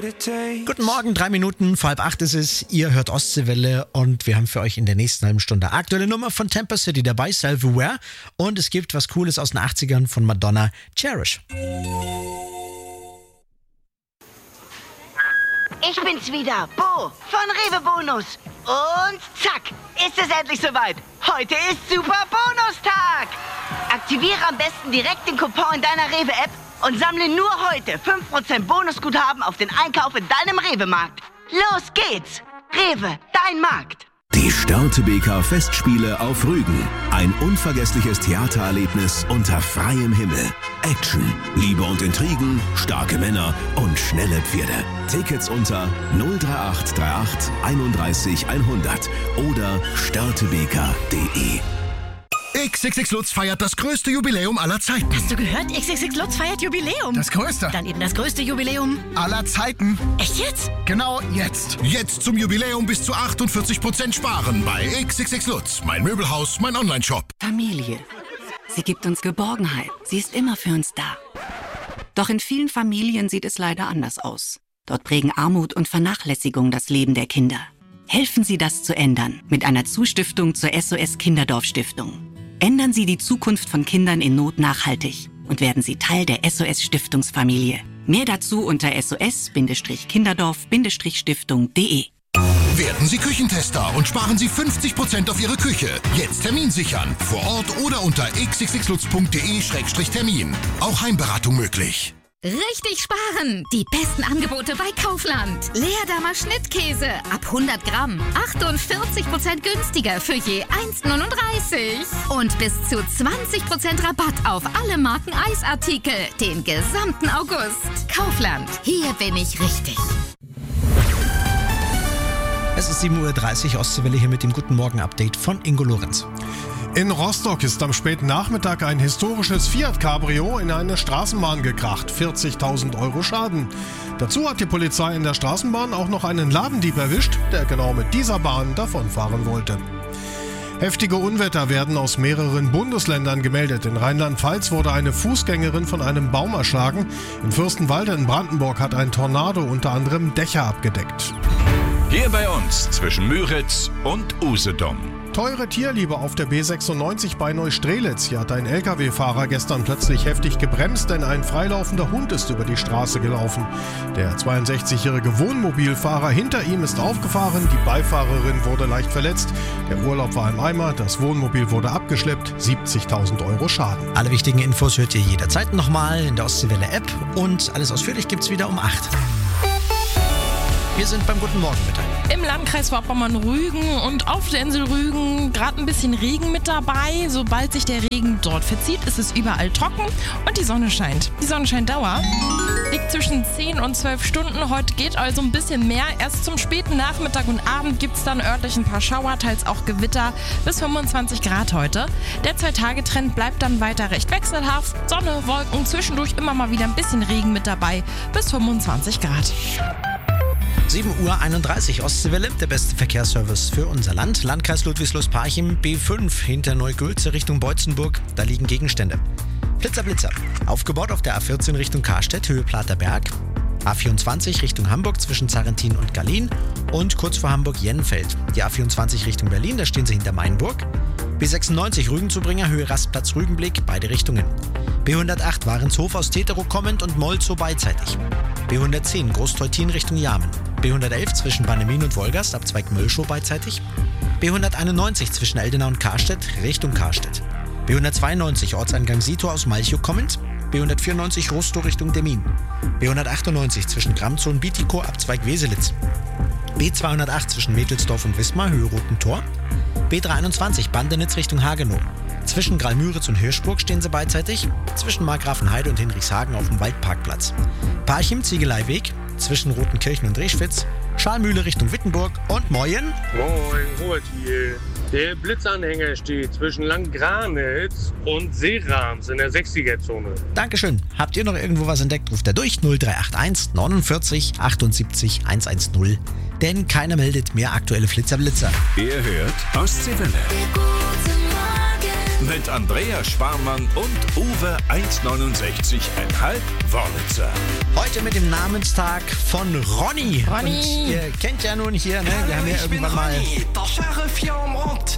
Guten Morgen, 3 Minuten, 7:30 ist es. Ihr hört Ostseewelle und wir haben für euch in der nächsten halben Stunde aktuelle Nummer von Tampa City dabei, Self-Aware. Und es gibt was Cooles aus den 80ern von Madonna, Cherish. Ich bin's wieder, Bo von Rewe Bonus. Und zack, ist es endlich soweit. Heute ist Super Bonustag. Aktiviere am besten direkt den Coupon in deiner Rewe-App und sammle nur heute 5% Bonusguthaben auf den Einkauf in deinem Rewe-Markt. Los geht's. Rewe, dein Markt. Die Störtebeker Festspiele auf Rügen. Ein unvergessliches Theatererlebnis unter freiem Himmel. Action, Liebe und Intrigen, starke Männer und schnelle Pferde. Tickets unter 03838 31 100 oder störtebeker.de. XXX Lutz feiert das größte Jubiläum aller Zeiten. Hast du gehört? XXX Lutz feiert Jubiläum. Das größte. Dann eben das größte Jubiläum Aller Zeiten. Echt jetzt? Genau jetzt. Jetzt zum Jubiläum bis zu 48% sparen bei XXX Lutz. Mein Möbelhaus, mein Onlineshop. Familie. Sie gibt uns Geborgenheit. Sie ist immer für uns da. Doch in vielen Familien sieht es leider anders aus. Dort prägen Armut und Vernachlässigung das Leben der Kinder. Helfen Sie, das zu ändern mit einer Zustiftung zur SOS Kinderdorf Stiftung. Ändern Sie die Zukunft von Kindern in Not nachhaltig und werden Sie Teil der SOS-Stiftungsfamilie. Mehr dazu unter sos-kinderdorf-stiftung.de. Werden Sie Küchentester und sparen Sie 50% auf Ihre Küche. Jetzt Termin sichern. Vor Ort oder unter xxxlutz.de/termin. Auch Heimberatung möglich. Richtig sparen! Die besten Angebote bei Kaufland. Leerdammer Schnittkäse ab 100 Gramm. 48% günstiger für je 1,39. Und bis zu 20% Rabatt auf alle Marken Eisartikel. Den gesamten August. Kaufland. Hier bin ich richtig. Es ist 7:30 Uhr, Ostseewelle hier mit dem Guten Morgen-Update von Ingo Lorenz. In Rostock ist am späten Nachmittag ein historisches Fiat-Cabrio in eine Straßenbahn gekracht. 40.000 Euro Schaden. Dazu hat die Polizei in der Straßenbahn auch noch einen Ladendieb erwischt, der genau mit dieser Bahn davonfahren wollte. Heftige Unwetter werden aus mehreren Bundesländern gemeldet. In Rheinland-Pfalz wurde eine Fußgängerin von einem Baum erschlagen. In Fürstenwalde in Brandenburg hat ein Tornado unter anderem Dächer abgedeckt. Hier bei uns zwischen Müritz und Usedom. Teure Tierliebe auf der B96 bei Neustrelitz. Hier hat ein LKW-Fahrer gestern plötzlich heftig gebremst, denn ein freilaufender Hund ist über die Straße gelaufen. Der 62-jährige Wohnmobilfahrer hinter ihm ist aufgefahren, die Beifahrerin wurde leicht verletzt. Der Urlaub war im Eimer, das Wohnmobil wurde abgeschleppt, 70.000 Euro Schaden. Alle wichtigen Infos hört ihr jederzeit nochmal in der Ostseewelle-App und alles ausführlich gibt's wieder um 8. Wir sind beim Guten Morgen mit euch. Im Landkreis Vorpommern-Rügen und auf der Insel Rügen gerade ein bisschen Regen mit dabei. Sobald sich der Regen dort verzieht, ist es überall trocken und die Sonne scheint. Die Sonnenscheindauer liegt zwischen 10 und 12 Stunden. Heute geht also ein bisschen mehr. Erst zum späten Nachmittag und Abend gibt es dann örtlich ein paar Schauer, teils auch Gewitter, bis 25 Grad heute. Der 2-Tage-Trend bleibt dann weiter recht wechselhaft. Sonne, Wolken, zwischendurch immer mal wieder ein bisschen Regen mit dabei, bis 25 Grad. 7:31 Uhr, Ostseewelle, der beste Verkehrsservice für unser Land. Landkreis Ludwigslust-Parchim, B5 hinter Neugülze Richtung Beutzenburg, da liegen Gegenstände. Blitzer. Aufgebaut auf der A14 Richtung Karstedt, Höhe Platerberg. A24 Richtung Hamburg zwischen Zarrentin und Gallien und kurz vor Hamburg-Jenfeld. Die A24 Richtung Berlin, da stehen sie hinter Mainburg. B96 Rügenzubringer, Höhe Rastplatz-Rügenblick, beide Richtungen. B108 Warenshof aus Teterow kommend und Molzow beidseitig. B110 Großteutin Richtung Jarmen. B111 zwischen Bannemin und Wolgast, Abzweig Möllschow beidseitig. B191 zwischen Eldena und Karstedt, Richtung Karstedt. B192 Ortseingang Sito aus Malchow kommend. B194 Rostow Richtung Demmin. B198 zwischen Gramzow und Bitikow, Abzweig Weselitz. B208 zwischen Mädelsdorf und Wismar, Höhe Roten Tor. B321 Bandenitz Richtung Hagenow. Zwischen Graal-Müritz und Hirschburg stehen sie beidseitig. Zwischen Markgrafenheide und Hinrichshagen auf dem Waldparkplatz. Parchim Ziegeleiweg zwischen Rotenkirchen und Reschwitz. Schalmühle Richtung Wittenburg und Moyen. Moin, Robert hier. Der Blitzanhänger steht zwischen Langgranitz und Seerams in der 60er-Zone. Dankeschön. Habt ihr noch irgendwo was entdeckt? Ruft da durch 0381 49 78 110. Denn keiner meldet mehr aktuelle Flitzer. Ihr hört Ostseewelle. Guten Morgen. mit Andrea Schwarmann und Uwe 1,69,5 Wörlitzer. Heute mit dem Namenstag von Ronny. Ronny. Und ihr kennt ja nun hier, ne? Wir haben ja irgendwann mal... Der Sheriff hier am Ort.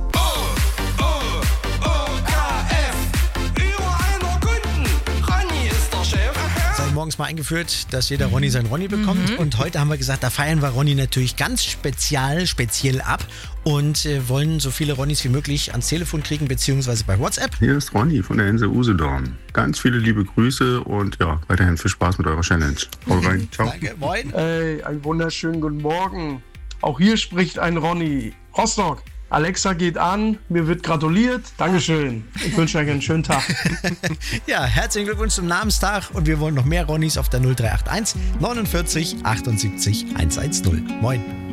Morgens mal eingeführt, dass jeder Ronny sein Ronny bekommt. Und heute haben wir gesagt, da feiern wir Ronny natürlich ganz speziell ab und wollen so viele Ronnys wie möglich ans Telefon kriegen, beziehungsweise bei WhatsApp. Hier ist Ronny von der Insel Usedorn. Ganz viele liebe Grüße und ja, weiterhin viel Spaß mit eurer Challenge. Haut rein, ciao. Danke, moin. Hey, einen wunderschönen guten Morgen. Auch hier spricht ein Ronny. Rostock. Alexa geht an, mir wird gratuliert. Dankeschön. Ich wünsche euch einen schönen Tag. Ja, herzlichen Glückwunsch zum Namenstag und wir wollen noch mehr Ronnys auf der 0381 49 78 110. Moin.